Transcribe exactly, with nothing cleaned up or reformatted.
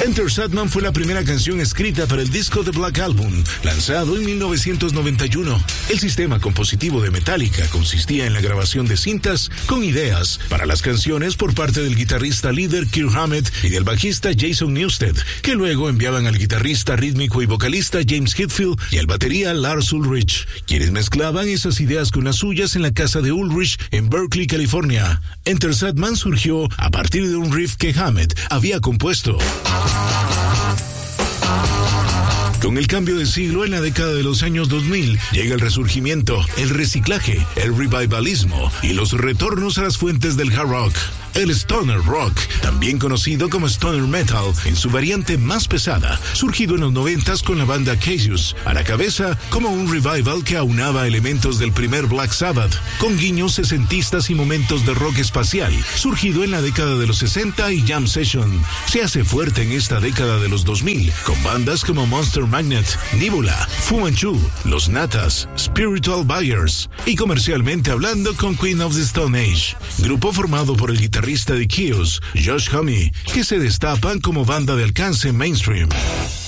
Enter Sandman fue la primera canción escrita para el disco The Black Album, lanzado en mil novecientos noventa y uno. El sistema compositivo de Metallica consistía en la grabación de cintas con ideas para las canciones por parte del guitarrista líder Kirk Hammett y del bajista Jason Newsted, que luego enviaban al guitarrista rítmico y vocalista James Hetfield y al batería Lars Ulrich, quienes mezclaban esas ideas con las suyas en la casa de Ulrich en Berkeley, California. Enter Sandman surgió a partir de un riff que Hammett había compuesto. Con el cambio de siglo en la década de los años dos mil, llega el resurgimiento, el reciclaje, el revivalismo y los retornos a las fuentes del hard rock. El stoner rock, también conocido como stoner metal, en su variante más pesada, surgido en los noventas con la banda Cassius, a la cabeza como un revival que aunaba elementos del primer Black Sabbath, con guiños sesentistas y momentos de rock espacial, surgido en la década de los sesenta y Jam Session. Se hace fuerte en esta década de los dos mil, con bandas como Monster Magnet, Nebula, Fu Manchu, Los Natas, Spiritual Buyers, y comercialmente hablando con Queen of the Stone Age, grupo formado por el guitarrista de Kios, Josh Homme, que se destapan como banda de alcance mainstream.